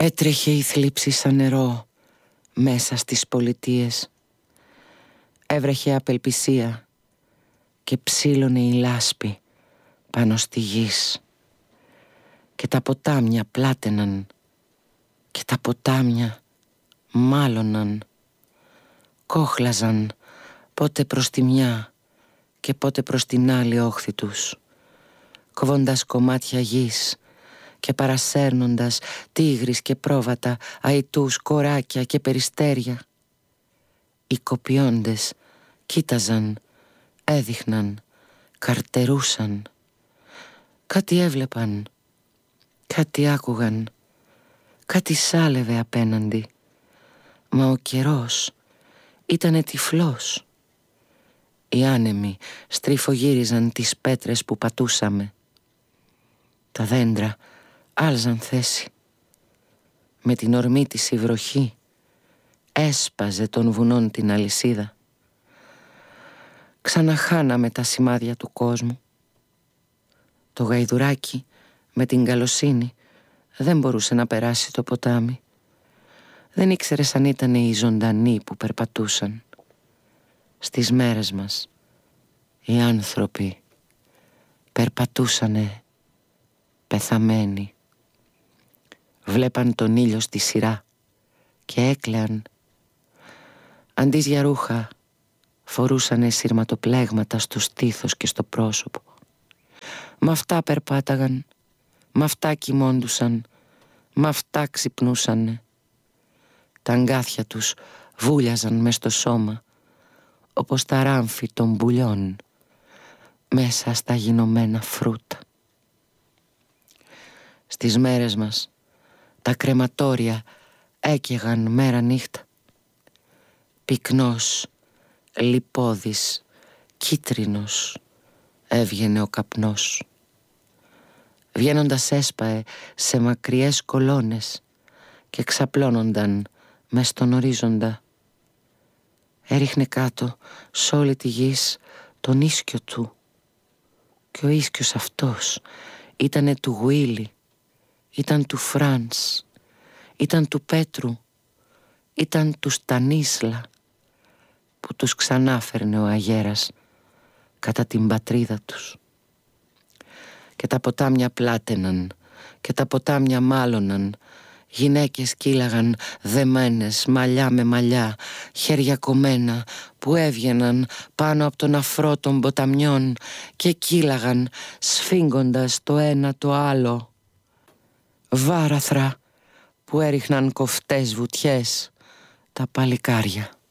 Έτρεχε η θλίψη σαν νερό μέσα στις πολιτείες. Έβρεχε απελπισία και ψήλωνε η λάσπη πάνω στη γης. Και τα ποτάμια πλάταιναν και τα ποτάμια μάλωναν. Κόχλαζαν πότε προς τη μια και πότε προς την άλλη όχθη τους, κόβοντας κομμάτια γης και παρασέρνοντας τίγρης και πρόβατα, αητούς, κοράκια και περιστέρια. Οι κοπιόντες κοίταζαν, έδειχναν, καρτερούσαν. Κάτι έβλεπαν, κάτι άκουγαν, κάτι σάλευε απέναντι. Μα ο καιρός ήτανε τυφλός. Οι άνεμοι στριφογύριζαν τις πέτρες που πατούσαμε. Τα δέντρα άλζαν θέση. Με την ορμή της η βροχή έσπαζε των βουνών την αλυσίδα. Ξαναχάναμε τα σημάδια του κόσμου. Το γαϊδουράκι με την καλοσύνη δεν μπορούσε να περάσει το ποτάμι. Δεν ήξερες αν ήταν οι ζωντανοί που περπατούσαν. Στις μέρες μας οι άνθρωποι περπατούσανε πεθαμένοι. Βλέπαν τον ήλιο στη σειρά και έκλαιαν. Αντί για ρούχα φορούσανε σειρματοπλέγματα στο στήθος και στο πρόσωπο. Μ' αυτά περπάταγαν, μ' αυτά κοιμώντουσαν, μ' αυτά ξυπνούσανε. Τα αγκάθια τους βούλιαζαν μες στο σώμα, όπως τα ράμφη των πουλιών μέσα στα γινωμένα φρούτα. Στις μέρες μας τα κρεματόρια έκαιγαν μέρα νύχτα. Πυκνός, λιπώδης, κίτρινος έβγαινε ο καπνός. Βγαίνοντας έσπαε σε μακριές κολόνες και ξαπλώνονταν μες στον ορίζοντα. Έριχνε κάτω σ' όλη τη γης τον ίσκιο του. Και ο ίσκιος αυτός ήτανε του Γουίλι, ήταν του Φρανς, ήταν του Πέτρου, ήταν του Στανίσλα, που τους ξανάφερνε ο αγέρας κατά την πατρίδα τους. Και τα ποτάμια πλάταιναν και τα ποτάμια μάλωναν. Γυναίκες κύλαγαν δεμένες μαλλιά με μαλλιά, χέρια κομμένα, που έβγαιναν πάνω από τον αφρό των ποταμιών και κύλαγαν σφίγγοντας το ένα το άλλο. Βάραθρα που έριχναν κοφτές βουτιές τα παλικάρια.